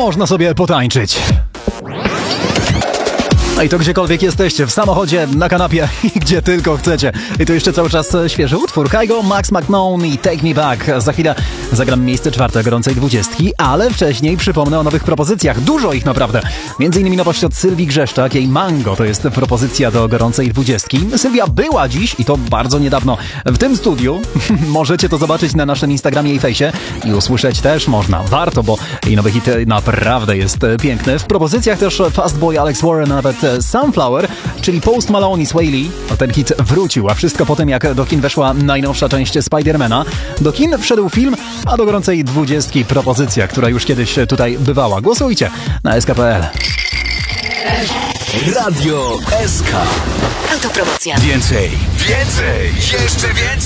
można sobie potańczyć. No i to gdziekolwiek jesteście, w samochodzie, na kanapie i gdzie tylko chcecie. I to jeszcze cały czas świeży utwór. Kygo, Max McKnown i Take Me Back. Za chwilę zagram miejsce 4 gorącej 20, ale wcześniej przypomnę o nowych propozycjach. Dużo ich naprawdę. Między innymi nowość od Sylwii Grzeszczak. Jej Mango to jest propozycja do gorącej 20. Sylwia była dziś, i to bardzo niedawno, w tym studiu. Możecie to zobaczyć na naszym Instagramie i fejsie i usłyszeć też można. Warto, bo jej nowy hit naprawdę jest piękny. W propozycjach też Fastboy, Alex Warren, a nawet Sunflower, czyli Post Malone i Sway Lee. Ten hit wrócił, a wszystko po tym, jak do kin weszła najnowsza część Spidermana. Do kin wszedł film, a do gorącej 20 propozycja, która już kiedyś tutaj bywała. Głosujcie na sk.pl. Radio SK. Autopromocja. Więcej, jeszcze więcej.